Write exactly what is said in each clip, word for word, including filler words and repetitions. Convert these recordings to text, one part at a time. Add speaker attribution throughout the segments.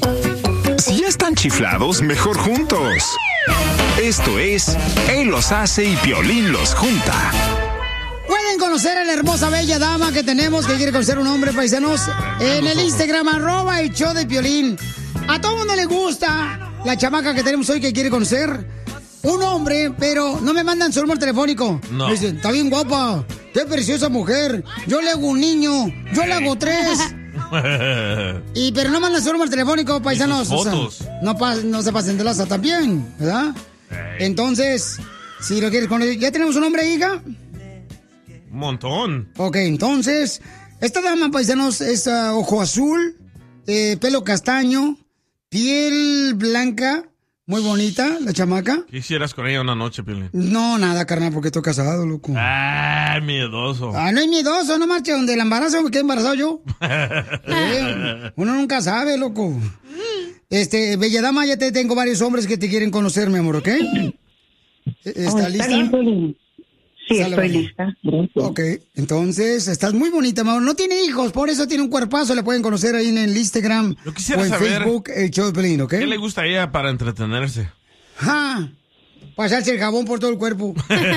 Speaker 1: Si ya están chiflados, mejor juntos. Esto es Él los hace y Piolín los junta.
Speaker 2: Pueden conocer a la hermosa, bella dama que tenemos, que quiere conocer un hombre, paisanos, en el Instagram, arroba el show de Piolín. A todo mundo le gusta la chamaca que tenemos hoy que quiere conocer un hombre, pero no me mandan su número telefónico.
Speaker 3: No.
Speaker 2: Me dicen, está bien guapa, qué preciosa mujer, yo le hago un niño, yo le hago tres. Y pero no mandan su número telefónico, paisanos.
Speaker 3: sus fotos.
Speaker 2: O sea, no, pa- no se pasen de laza también, ¿verdad?
Speaker 3: Hey.
Speaker 2: Entonces, si lo quieres conocer, ¿ya tenemos un hombre, hija?
Speaker 3: Un montón.
Speaker 2: Ok, entonces, esta dama, paisanos, es uh, ojo azul, eh, pelo castaño, piel blanca, muy bonita, la chamaca.
Speaker 3: ¿Qué hicieras con ella una noche, Piolín?
Speaker 2: No, nada, carnal, porque estoy casado, loco.
Speaker 3: Ah, miedoso.
Speaker 2: Ah, no es miedoso, no marche, donde el embarazo me quedé embarazado yo. Eh, uno nunca sabe, loco. Este, bella dama, ya te tengo varios hombres que te quieren conocer, mi amor, ¿ok? ¿Está
Speaker 4: Oh,
Speaker 2: lista?
Speaker 4: bien, Piolín. Sí,
Speaker 2: Sale,
Speaker 4: estoy
Speaker 2: vale.
Speaker 4: lista. Gracias.
Speaker 2: Ok, entonces estás muy bonita, mi amor. No tiene hijos, por eso tiene un cuerpazo. Le pueden conocer ahí en el Instagram
Speaker 3: Yo quisiera
Speaker 2: o en
Speaker 3: saber-
Speaker 2: Facebook, el show de Piolín, ¿ok?
Speaker 3: ¿Qué le gusta a ella para entretenerse?
Speaker 2: Ja, pasarse el jabón por todo el cuerpo.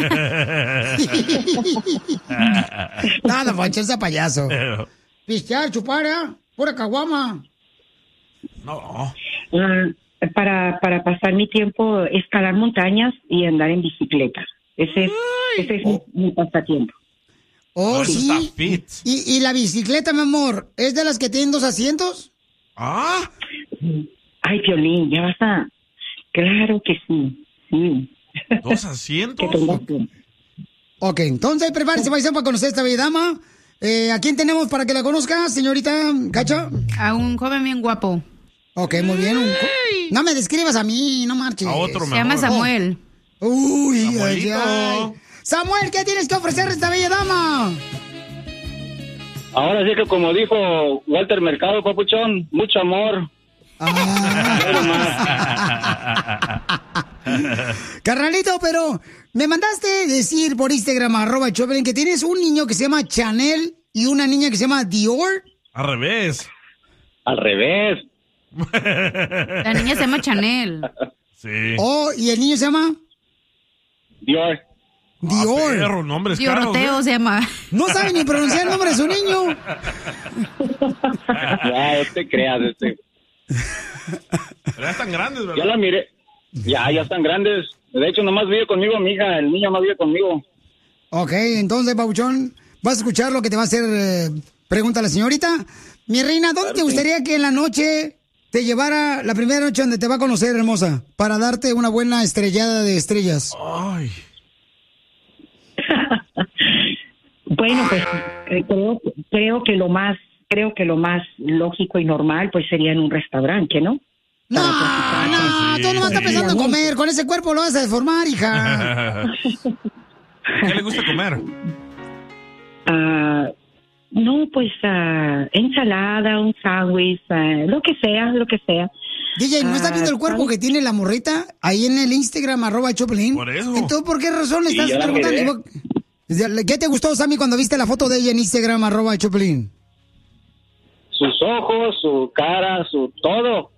Speaker 2: Nada, Pancho, ese payaso. Pistear, chupar, ¿eh? Pura caguama.
Speaker 3: No.
Speaker 4: Ah, para, para pasar mi tiempo, escalar montañas y andar en bicicleta. Ese es, ese es mi, mi pasatiempo.
Speaker 2: Oh,
Speaker 3: Eso
Speaker 2: sí.
Speaker 3: está fit.
Speaker 2: ¿Y, y la bicicleta, mi amor, es de las que tienen dos asientos?
Speaker 3: Ah,
Speaker 4: Ay, Piolín, ya vas a... Claro que sí, sí.
Speaker 3: dos
Speaker 4: Que
Speaker 3: asientos.
Speaker 4: tengas tiempo.
Speaker 2: Ok, entonces prepárese, paisano, para conocer a esta bella dama. Eh, ¿A quién tenemos para que la conozca, señorita Cacha?
Speaker 5: A un joven bien guapo.
Speaker 2: Ok, muy bien. un- No me describas a mí, no marches.
Speaker 3: A otro
Speaker 5: Se llama
Speaker 3: mejor.
Speaker 5: Samuel.
Speaker 2: Uy, ay,
Speaker 3: Samuelito.
Speaker 2: ay. Samuel, ¿qué tienes que ofrecer a esta bella dama?
Speaker 6: Ahora sí que como dijo Walter Mercado, papuchón, mucho amor.
Speaker 2: Carnalito, pero me mandaste decir por Instagram, arroba Choplin, que tienes un niño que se llama Chanel y una niña que se llama Dior.
Speaker 3: Al revés.
Speaker 6: Al revés.
Speaker 5: La niña se llama Chanel.
Speaker 3: Sí.
Speaker 2: Oh, y el niño se llama
Speaker 6: Dior.
Speaker 2: Dior.
Speaker 3: Ah, perro, nombres caros,
Speaker 5: Dioroteo
Speaker 3: ¿eh?
Speaker 5: se llama.
Speaker 2: No sabe ni pronunciar el nombre de su niño.
Speaker 6: Ya, no te creas, este.
Speaker 3: Pero ya están grandes,
Speaker 6: Ya
Speaker 3: ¿verdad?
Speaker 6: la miré. Ya, ya están grandes. De hecho, nomás vive conmigo mi hija. El niño no vive conmigo.
Speaker 2: Ok, entonces, Pabuchón, vas a escuchar lo que te va a hacer eh, pregunta la señorita. Mi reina, ¿dónde te gustaría que en la noche te llevara la primera noche donde te va a conocer, hermosa? Para darte una buena estrellada de estrellas.
Speaker 3: Ay.
Speaker 4: Bueno, pues eh, creo, creo que lo más creo que lo más lógico y normal pues sería en un restaurante, ¿no?
Speaker 2: No,
Speaker 4: Para
Speaker 2: no,
Speaker 3: sí,
Speaker 2: tú no estás
Speaker 3: sí.
Speaker 2: pensando en comer. Con ese cuerpo lo vas a deformar, hija.
Speaker 3: ¿Qué le gusta comer?
Speaker 4: Ah, no, pues ah, ensalada, un sándwich, ah, lo que sea, lo que sea.
Speaker 2: D J, ¿no estás
Speaker 4: Ah,
Speaker 2: viendo el cuerpo que tiene la morrita ahí en el Instagram, arroba Choplin?
Speaker 3: Por eso.
Speaker 2: Entonces, ¿por qué razón le
Speaker 6: Sí,
Speaker 2: estás
Speaker 6: ya la
Speaker 2: preguntando? ¿Qué te gustó, Sammy, cuando viste la foto de ella en Instagram, arroba Choplin?
Speaker 6: Sus ojos, su cara, su todo.